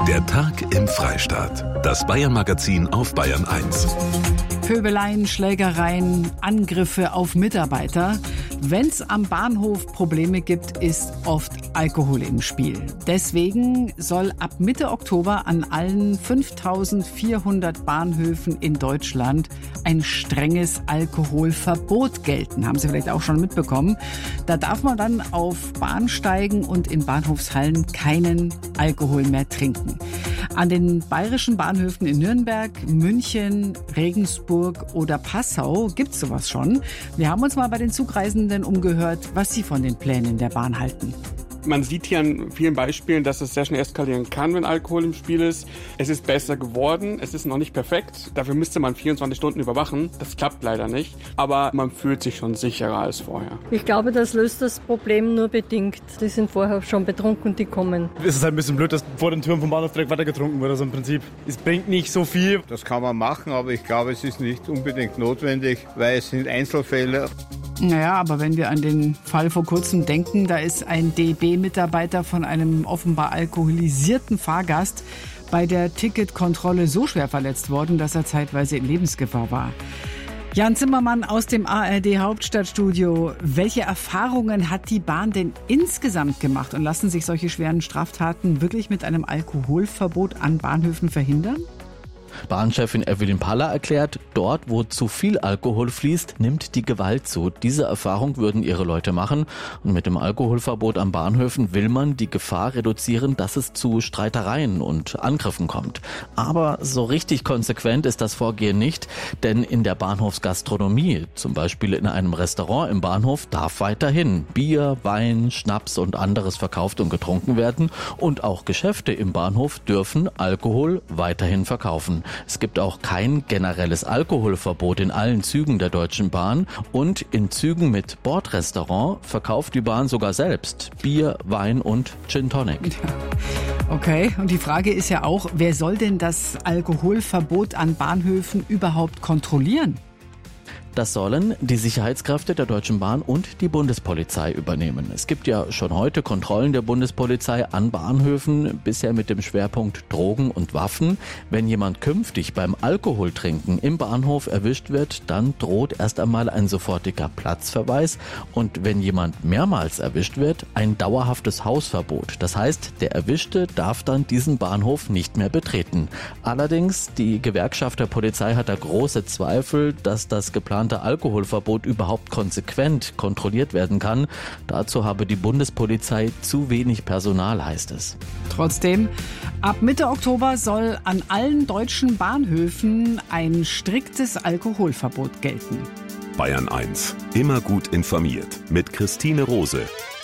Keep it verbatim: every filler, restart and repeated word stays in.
Der Tag im Freistaat. Das Bayern-Magazin auf Bayern eins. Pöbeleien, Schlägereien, Angriffe auf Mitarbeiter. Wenn es am Bahnhof Probleme gibt, ist oft Alkohol im Spiel. Deswegen soll ab Mitte Oktober an allen fünftausendvierhundert Bahnhöfen in Deutschland ein strenges Alkoholverbot gelten. Haben Sie vielleicht auch schon mitbekommen. Da darf man dann auf Bahnsteigen und in Bahnhofshallen keinen Alkohol mehr trinken. An den bayerischen Bahnhöfen in Nürnberg, München, Regensburg oder Passau gibt's sowas schon. Wir haben uns mal bei den Zugreisenden umgehört, was sie von den Plänen der Bahn halten. Man sieht hier an vielen Beispielen, dass es sehr schnell eskalieren kann, wenn Alkohol im Spiel ist. Es ist besser geworden, es ist noch nicht perfekt. Dafür müsste man vierundzwanzig Stunden überwachen. Das klappt leider nicht. Aber man fühlt sich schon sicherer als vorher. Ich glaube, das löst das Problem nur bedingt. Die sind vorher schon betrunken, die kommen. Es ist halt ein bisschen blöd, dass vor den Türen vom Bahnhof direkt weiter getrunken wird. Also im Prinzip, es bringt nicht so viel. Das kann man machen, aber ich glaube, es ist nicht unbedingt notwendig, weil es sind Einzelfälle. Naja, aber wenn wir an den Fall vor kurzem denken, da ist ein D B-Mitarbeiter von einem offenbar alkoholisierten Fahrgast bei der Ticketkontrolle so schwer verletzt worden, dass er zeitweise in Lebensgefahr war. Jan Zimmermann aus dem A R D-Hauptstadtstudio. Welche Erfahrungen hat die Bahn denn insgesamt gemacht und lassen sich solche schweren Straftaten wirklich mit einem Alkoholverbot an Bahnhöfen verhindern? Bahnchefin Evelyn Paller erklärt, dort, wo zu viel Alkohol fließt, nimmt die Gewalt zu. Diese Erfahrung würden ihre Leute machen. Und mit dem Alkoholverbot an Bahnhöfen will man die Gefahr reduzieren, dass es zu Streitereien und Angriffen kommt. Aber so richtig konsequent ist das Vorgehen nicht, denn in der Bahnhofsgastronomie, zum Beispiel in einem Restaurant im Bahnhof, darf weiterhin Bier, Wein, Schnaps und anderes verkauft und getrunken werden. Und auch Geschäfte im Bahnhof dürfen Alkohol weiterhin verkaufen. Es gibt auch kein generelles Alkoholverbot in allen Zügen der Deutschen Bahn und in Zügen mit Bordrestaurant verkauft die Bahn sogar selbst Bier, Wein und Gin Tonic. Okay, und die Frage ist ja auch, wer soll denn das Alkoholverbot an Bahnhöfen überhaupt kontrollieren? Das sollen die Sicherheitskräfte der Deutschen Bahn und die Bundespolizei übernehmen. Es gibt ja schon heute Kontrollen der Bundespolizei an Bahnhöfen, bisher mit dem Schwerpunkt Drogen und Waffen. Wenn jemand künftig beim Alkoholtrinken im Bahnhof erwischt wird, dann droht erst einmal ein sofortiger Platzverweis und wenn jemand mehrmals erwischt wird, ein dauerhaftes Hausverbot. Das heißt, der Erwischte darf dann diesen Bahnhof nicht mehr betreten. Allerdings, die Gewerkschaft der Polizei hat da große Zweifel, dass das geplante Alkoholverbot überhaupt konsequent kontrolliert werden kann. Dazu habe die Bundespolizei zu wenig Personal, heißt es. Trotzdem, ab Mitte Oktober soll an allen deutschen Bahnhöfen ein striktes Alkoholverbot gelten. Bayern eins. Immer gut informiert. Mit Christine Rose.